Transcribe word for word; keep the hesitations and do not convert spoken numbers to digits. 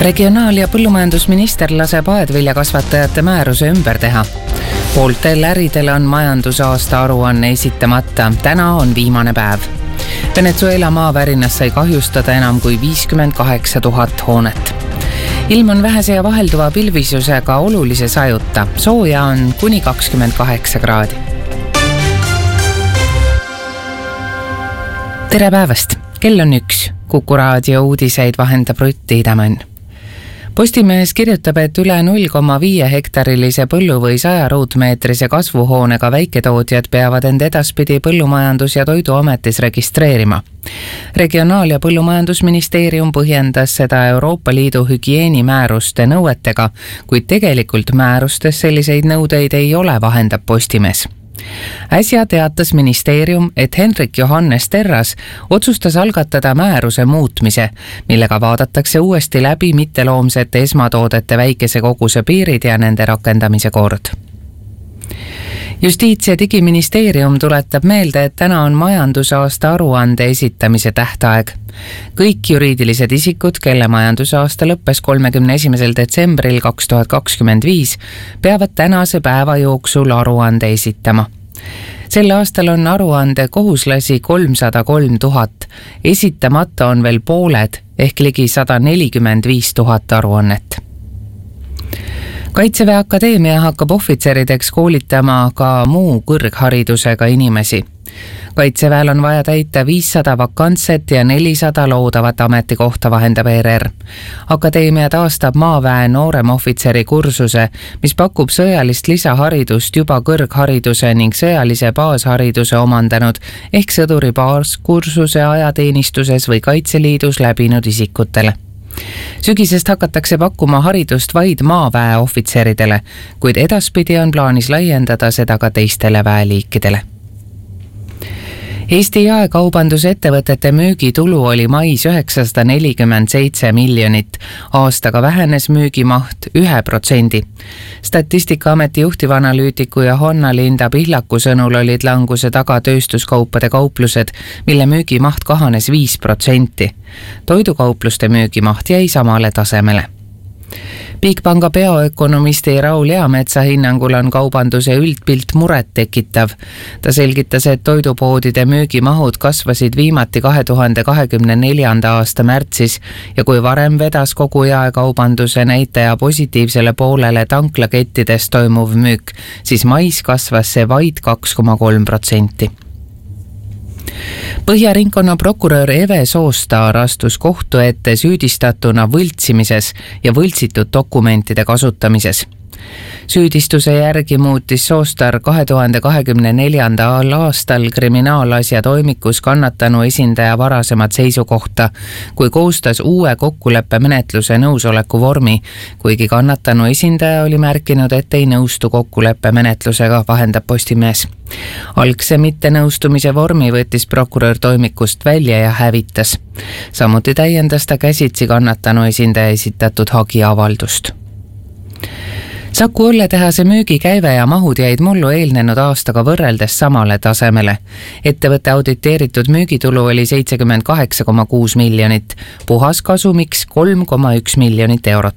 Regionaal- ja põllumajandusminister laseb aedviljakasvatajate määruse ümber teha. Pooltel äridel on majandusaasta aruanne esitamata. Täna on viimane päev. Venezuela maavärinas sai kahjustada enam kui viiskümmend kaheksa tuhat hoonet. Ilm on vähese ja vahelduva pilvisusega olulise sajuta. Sooja on kuni kakskümmend kaheksa kraadi. Tere päevast! Kell on üks. Kuku raadio uudiseid vahendab Rutti Idamann. Postimees kirjutab, et üle null koma viis hektarilise põllu või saja ruutmeetrise kasvuhoonega väiketootjad peavad end edaspidi Põllumajandus- ja Toiduametis registreerima. Regionaal- ja Põllumajandusministeerium põhjendas seda Euroopa Liidu hügieenimääruste nõuetega, kuid tegelikult määrustes selliseid nõudeid ei ole, vahendab Postimees. Äsja teatas ministeerium, et Hendrik Johannes Terras otsustas algatada määruse muutmise, millega vaadatakse uuesti läbi mitteloomsete esmatoodete väikese koguse piirid ja nende rakendamise kord. Justiits- ja digiministeerium tuletab meelde, et täna on majandusaasta aruande esitamise tähtaeg. Kõik juriidilised isikud, kelle majandusaasta lõppes kolmekümne esimesel detsembril kaks tuhat kakskümmend viis, peavad tänase päeva jooksul aruande esitama. Sel aastal on aruande kohuslasi kolmsada kolm tuhat, esitamata on veel pooled ehk ligi sada nelikümmend viis tuhat aruannet. Kaitseväe Akadeemia hakkab ohvitserideks koolitama ka muu kõrgharidusega inimesi. Kaitseväel on vaja täita viissada vakantset ja nelisada loodavat ametikohta, vahendab E R R. Akadeemia taastab maaväe nooremohvitseri kursuse, mis pakub sõjalist lisaharidust juba kõrghariduse ning sõjalise baashariduse omandanud ehk sõduri baaskursuse ajateenistuses või Kaitseliidus läbinud isikutele. Sügisest hakatakse pakkuma haridust vaid maaväe ohvitseridele, kuid edaspidi on plaanis laiendada seda ka teistele väeliikidele. Eesti jaekaubandusettevõtete müügitulu oli mais üheksasada nelikümmend seitse miljonit, aastaga vähenes müügimaht ühe protsendi. Statistikaameti juhtivanalüütiku Johanna Linda Pihlaku sõnul olid languse taga tööstuskaupade kauplused, mille müügimaht kahanes viis protsenti. Toidukaupluste müügimaht jäi samale tasemele. Bigpanga peaökonomisti Raul Eametsa hinnangul on kaubanduse üldpilt muret tekitav. Ta selgitas, et toidupoodide müügimahud kasvasid viimati kahe tuhande kahekümne neljanda aasta märtsis ja kui varem vedas kogu jaekaubanduse näitaja positiivsele poolele tanklakettides toimuv müük, siis mais kasvas see vaid kaks koma kolm protsenti. Põhjaringkonna prokurör Eve Soostaar astus kohtu ette süüdistatuna võltsimises ja võltsitud dokumentide kasutamises. Süüdistuse järgi muutis Soostaar kahe tuhande kahekümne neljanda aastal kriminaalasja toimikus kannatanu esindaja varasemat seisukohta, kui koostas uue kokkuleppemenetluse nõusoleku vormi, kuigi kannatanu esindaja oli märkinud, et ei nõustu kokkuleppemenetlusega, vahendab Postimees. Algse mittenõustumise vormi võttis prokurör toimikust välja ja hävitas. Samuti täiendas ta käsitsi kannatanu esindaja esitatud hagiavaldust. Saku õlletehase müügikäive ja mahud jäid mullu eelnenud aastaga võrreldes samale tasemele. Ettevõtte auditeeritud müügitulu oli seitsekümmend kaheksa koma kuus miljonit, puhas kasumiks kolm koma üks miljonit eurot.